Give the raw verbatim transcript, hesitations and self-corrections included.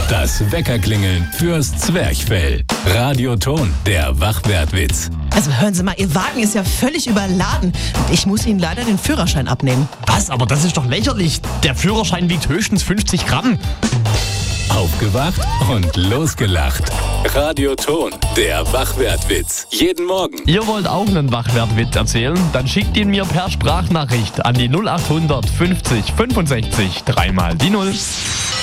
Das Weckerklingeln fürs Zwerchfell. Radioton, der Wachwertwitz. Also hören Sie mal, Ihr Wagen ist ja völlig überladen. Und ich muss Ihnen leider den Führerschein abnehmen. Was? Aber das ist doch lächerlich. Der Führerschein wiegt höchstens fünfzig Gramm. Aufgewacht und losgelacht. Radioton, der Wachwertwitz. Jeden Morgen. Ihr wollt auch einen Wachwertwitz erzählen? Dann schickt ihn mir per Sprachnachricht an die null acht hundert fünfzig fünfundsechzig dreimal die Null.